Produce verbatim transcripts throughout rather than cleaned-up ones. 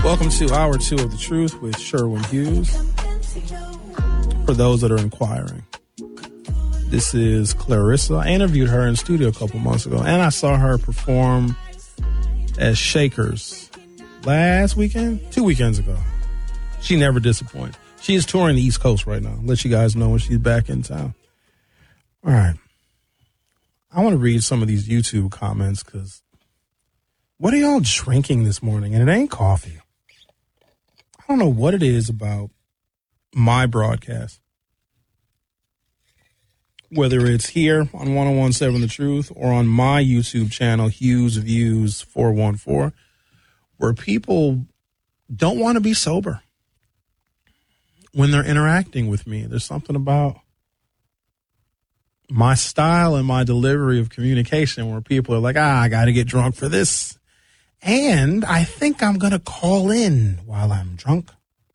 Welcome to Hour Two of the Truth with Sherwin Hughes. For those that are inquiring, this is Clarissa. I interviewed her in studio a couple months ago, and I saw her perform at Shakers last weekend, two weekends ago. She never disappoints. She is touring the East Coast right now. I'll let you guys know when she's back in town. All right. I want to read some of these YouTube comments because what are y'all drinking this morning? And it ain't coffee. I don't know what it is about my broadcast, whether it's here on one oh one point seven The Truth or on my YouTube channel, Hughes Views four one four, where people don't want to be sober when they're interacting with me. There's something about my style and my delivery of communication where people are like, ah, I got to get drunk for this. And I think I'm going to call in while I'm drunk.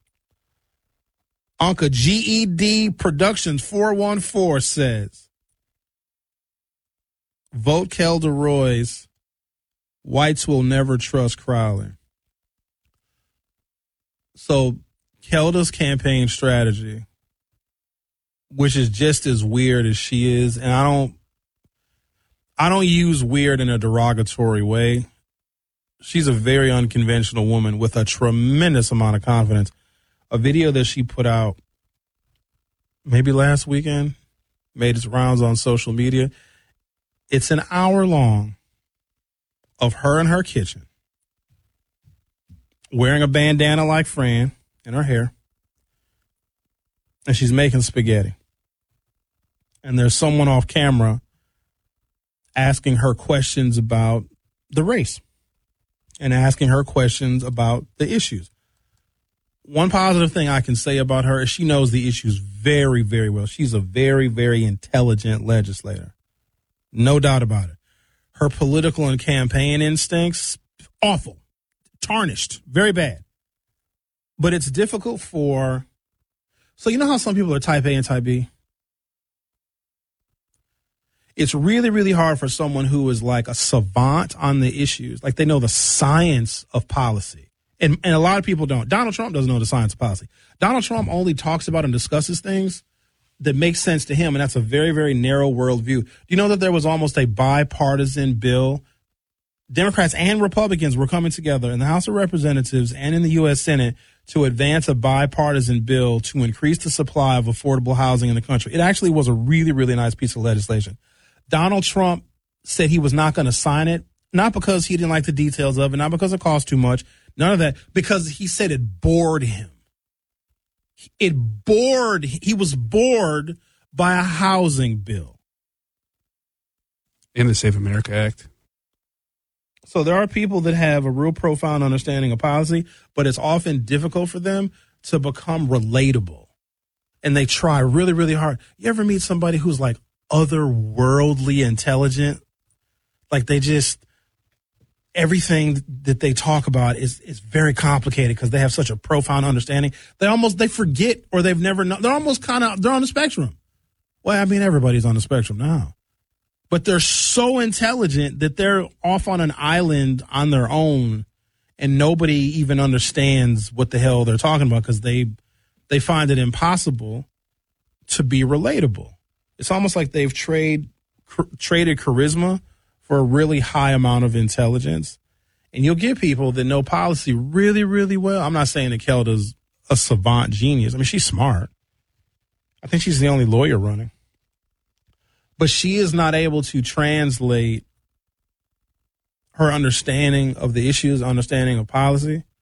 Uncle G E D Productions four one four says, vote Kelda Royce. Whites will never trust Crowley. So Kelda's campaign strategy, which is just as weird as she is, and I don't, I don't use weird in a derogatory way. She's a very unconventional woman with a tremendous amount of confidence. A video that she put out maybe last weekend made its rounds on social media. It's an hour long of her in her kitchen wearing a bandana like Fran in her hair, and she's making spaghetti. And there's someone off camera asking her questions about the race and asking her questions about the issues. One positive thing I can say about her is she knows the issues very, very well. She's a very, very intelligent legislator. No doubt about it. Her political and campaign instincts, awful, tarnished, very bad. But it's difficult for, so you know how some people are type A and type B? It's really, really hard for someone who is like a savant on the issues. Like they know the science of policy. And, and a lot of people don't. Donald Trump doesn't know the science of policy. Donald Trump only talks about and discusses things that make sense to him. And that's a very, very narrow worldview. Do you know that there was almost a bipartisan bill? Democrats and Republicans were coming together in the House of Representatives and in the U S Senate to advance a bipartisan bill to increase the supply of affordable housing in the country. It actually was a really, really nice piece of legislation. Donald Trump said he was not going to sign it, not because he didn't like the details of it, not because it cost too much, none of that, because he said it bored him. It bored, he was bored by a housing bill. And the Save America Act. So there are people that have a real profound understanding of policy, but it's often difficult for them to become relatable. And they try really, really hard. You ever meet somebody who's like otherworldly intelligent? Like they just, everything that they talk about is, is very complicated because they have such a profound understanding. They almost, they forget or they've never known. They're almost kind of, they're on the spectrum. Well, I mean, everybody's on the spectrum now. But they're so intelligent that they're off on an island on their own and nobody even understands what the hell they're talking about because they, they find it impossible to be relatable. It's almost like they've trade, cr- traded charisma for a really high amount of intelligence. And you'll get people that know policy really, really well. I'm not saying that Kelda's a savant genius. I mean, she's smart. I think she's the only lawyer running. But she is not able to translate her understanding of the issues, understanding of policy